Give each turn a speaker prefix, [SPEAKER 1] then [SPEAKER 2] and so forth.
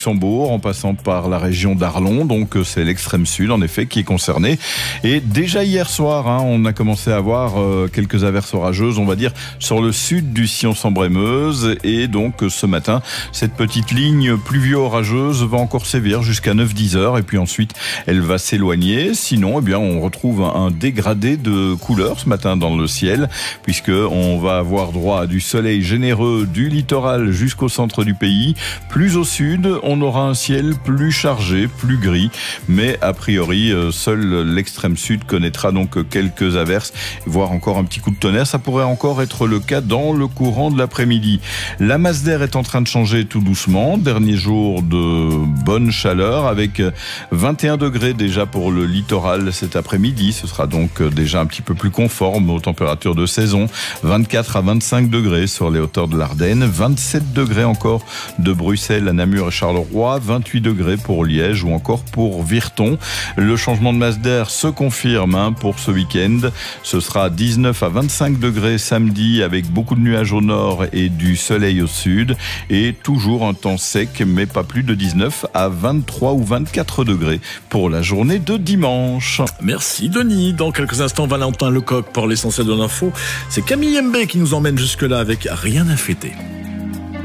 [SPEAKER 1] Luxembourg, en passant par la région d'Arlon, donc c'est l'extrême sud en effet qui est concerné. Et déjà hier soir, on a commencé à avoir quelques averses orageuses, on va dire, sur le sud du Sion-Sambre-et-Meuse. Et donc ce matin, cette petite ligne pluvio-orageuse va encore sévir jusqu'à 9-10 heures. Et puis ensuite, elle va s'éloigner. Sinon, eh bien, on retrouve un dégradé de couleur ce matin dans le ciel, puisque on va avoir droit à du soleil généreux du littoral jusqu'au centre du pays. Plus au sud, on aura un ciel plus chargé, plus gris, mais a priori, seul l'extrême sud connaîtra donc quelques averses, voire encore un petit coup de tonnerre. Ça pourrait encore être le cas dans le courant de l'après-midi. La masse d'air est en train de changer tout doucement. Dernier jour de bonne chaleur avec 21 degrés déjà pour le littoral cet après-midi. Ce sera donc déjà un petit peu plus conforme aux températures de saison. 24 à 25 degrés sur les hauteurs de l'Ardenne, 27 degrés encore de Bruxelles à Namur et Charleroi, 28 degrés pour Liège ou encore pour Virton. Le changement de masse d'air se confirme pour ce week-end. Ce sera 19 à 25 degrés samedi avec beaucoup de nuages au nord et du soleil au sud. Et toujours un temps sec, mais pas plus de 19 à 23 ou 24 degrés pour la journée de dimanche.
[SPEAKER 2] Merci Denis. Dans quelques instants, Valentin Lecoq pour l'essentiel de l'info. C'est Camille Mbé qui nous emmène jusque-là avec Rien à fêter.